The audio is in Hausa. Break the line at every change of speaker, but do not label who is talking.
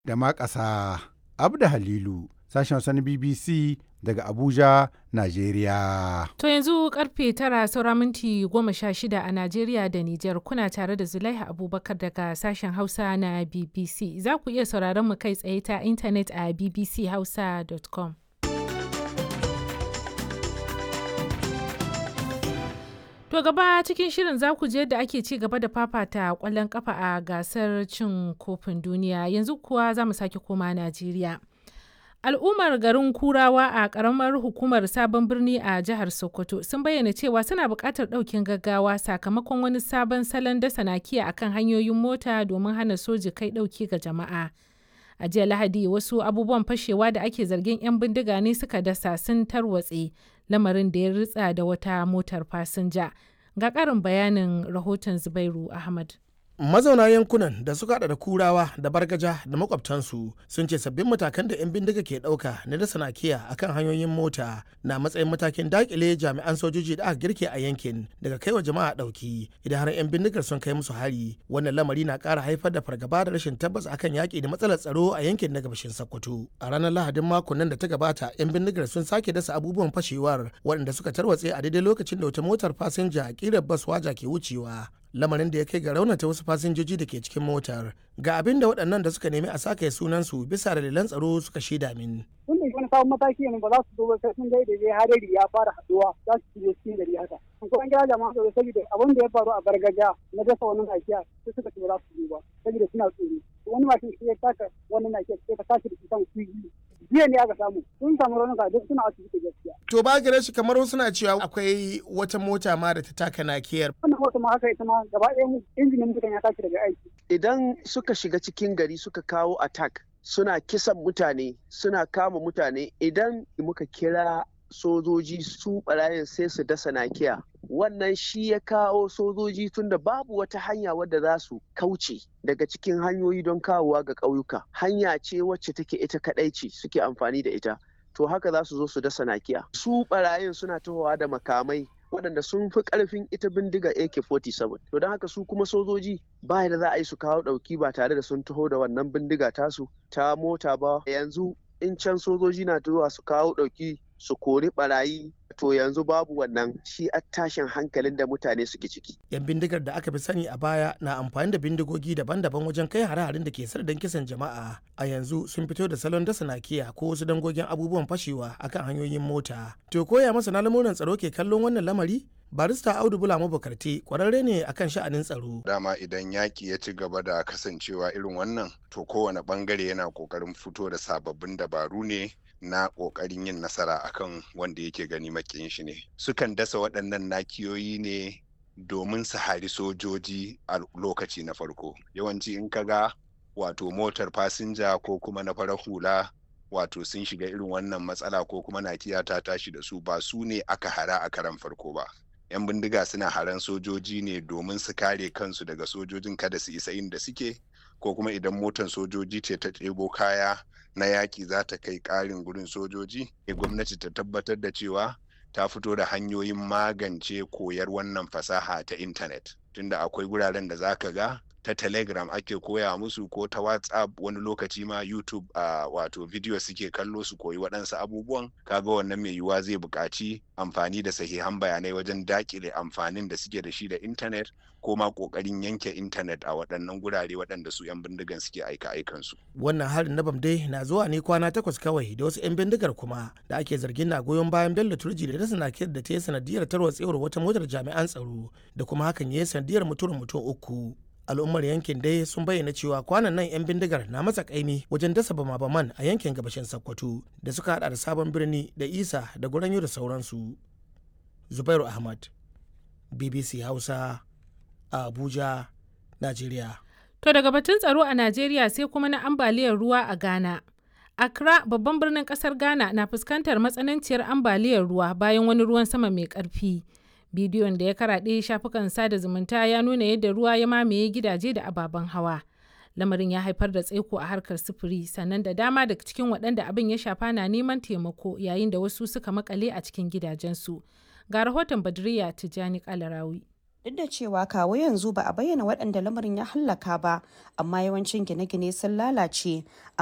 da ma ƙasa. Abda Halilu, sashen Hausa na BBC daga Abuja, Najeriya.
To yanzu karfe 9 saura minti 16 a Najeriya da Nijar, kuna tare da Zulaiha Abubakar daga sashen Hausa na BBC. Za ku iya sauraron mu kai tsaye ta intanet a bbchausa.com. To gaba cikin shirin za ku je yadda ake ci gaba da fafata kwallon kafa a gasar cin kofin duniya. Yanzu kuwa za mu sake koma Najeriya. Al'ummar garin Kurawa a ƙaramar hukumar Sabon Birni a jihar Sokoto sun bayyana cewa suna buƙatar ɗaukin gaggawa sakamakon wani sabon salon dasa nakiya akan hanyoyin mota domin hana soji kai ɗauki ga jama'a. A jiya Lahadi wasu abubuwan fashewa da ake zargin 'yan bindiga ne suka dasa sun tarwatse, lamarin da ya ritsa da wata motar fasinja. Ga ƙarin bayanin rahoton Zubairu Ahmad.
Mazauna yankunan da suka hada da Kurawa da Bargaja da makwabtansu sun ce sabbin matakan da 'yan bindiga ke dauka na dasa nakiya akan hanyoyin mota na matsayin matakin dakile jami'an sojoji da aka girke a yankin daga kaiwa jama'a dauki idan har 'yan bindigar sun kai musu hari. Wannan lamari na kara haifar da fargaba da rashin tabbas akan yaki da matsalar tsaro a yankin na gabashin Sokoto. A ranar Lahadin makon nan da ta gabata 'yan bindigar sun sake dasa abubuwan fashewar waɗanda suka tarwatse a daidai lokacin da wata motar fasinja kirar bas waja ke wucewa, lamarin da ya kai ga raunata wasu fasinjoji da ke cikin motar. Ga abin da waɗannan da suka nemi a sake sunansu bisa dalilan tsaro suka shaida min.
Tun da wani sabon mataki ne ba za su zo ba sai sun daidai hadari ya fara haɗuwa za su shige cikin gari haka. Kuma an kira jama'a da saboda abin da ya faru a Bargaja na dasa wani nakiya sai suka ce ba za su zo ba saboda suna tsoro. Wani mashin shi ya taka wani nakiya sai ka tashi da shi kan kuyi. Jiya ne aka samu sun samu raunuka duk suna asibiti gaskiya.
To ba gare shi kamar wasu na cewa akwai wata mota ma da ta taka nakiyar.
Wannan mota ma haka ita ma gaba ɗaya injinin mutan ya tashi daga aiki.
Idan suka shiga cikin gari suka kawo attack suna kisan mutane suna kama mutane, idan muka kira sojoji su barayin sai su dasa nakiya. Wannan shi ya kawo sojoji tunda babu wata hanya wadda za su kauce daga cikin hanyoyi don kawowa ga ƙauyuka. Hanya ce wacce take ita kaɗai ce suke amfani da ita. To haka za su zo su dasa nakiya. Su barayin suna tahowa da makamai waɗanda sun fi ƙarfin ita bindiga AK-47. To don haka su kuma sojoji ba da za a yi su kawo ɗauki ba tare da sun taho da wannan bindiga tasu ta mota ba. Yanzu in can sojoji na zuwa su kawo ɗauki su kori barayi, to yanzu babu wannan, shi a tashin hankalin da mutane suke ciki.
Yan bindigar da aka fi sani a baya na amfani da bindigogi daban-daban wajen kai hare-haren da ke sardan kisan jama'a. A yanzu sun fito da salon dasa nakiya ko wasu dangogin abubuwan fashewa akan hanyoyin mota. To koya masana lamuran tsaro ke kallon wannan lamari? Barista Audu Bulama Bukarti kwararre ne akan sha'anin tsaro.
Dama idan yaki ya ci gaba da kasancewa irin wannan, to kowane bangare yana kokarin fito da sababbin dabaru ne na kokarin yin nasara akan wanda yake gani makiyin shi ne. Sukan dasa waɗannan nakiyoyi ne domin su hari sojoji a lokaci na farko. Yawanci in kaga wato motar fasinja ko kuma na farar hula wato sun shiga irin wannan matsala ko kuma nakiya ta tashi da su, ba su ne aka hara a karan farko ba. 'Yan bindiga suna haran sojoji ne domin su kare kansu daga sojojin kada su isa inda suke, ko kuma idan motar sojoji ce ta ɗebo kaya na yaƙi za ta kai ƙarin gurin sojoji, gwamnati ta tabbatar da cewa ta fito da hanyoyin magance koyar wannan fasaha ta intanet. Tunda akwai guraren da za ka ga ta Telegram ake koya musu ko ta WhatsApp, wani lokaci ma YouTube wato video suke kallo su koyi waɗansu abubuwan. Kaga wannan mai yiwuwa zai buƙaci amfani da sahihan bayanai wajen daƙile amfanin da suke da shi da intanet, ko ma ƙoƙarin yanke intanet a waɗannan gurare waɗanda su 'yan bindigan suke aika-aikansu.
Wannan harin na Bamdai na zuwa ne kwana 8 kawai da wasu 'yan bindigar kuma da ake zargin na goyon bayan Bello Turji da dasa nakiyar da ta yi sanadiyar tarwatsewar wata motar jami'an tsaro da kuma hakan ya yi sanadiyar mutum 3. Al'ummar yankin dai sun bayyana cewa kwanan nan 'yan bindigar na matsa kaimi wajen dasa bama-baman a yankin gabashin Sokoto da suka hada da Sabon Birni da Isa da Guranyo da sauransu. Zubairu Ahmad, BBC Hausa, a Abuja, Najeriya.
To daga batun tsaro a Najeriya sai kuma na ambaliyar ruwa a Ghana. Accra, babban birnin kasar Ghana, na fuskantar matsananciyar ambaliyar ruwa bayan wani ruwan sama mai ƙarfi. Bidiyon da ya karaɗe shafukan sada zumunta ya nuna yadda ruwa ya mamaye gidaje da ababen hawa. Lamarin ya haifar da tsaiko a harkar sufuri, sannan da dama daga cikin waɗanda abin ya shafa na neman taimako yayin da wasu suka makale a cikin gidajensu. Ga rahoton Badriya Tijjani Kalarawi.
Duk da cewa kawo yanzu ba a bayyana waɗanda lamarin ya hallaka ba, amma yawancin gine-gine sun lalace.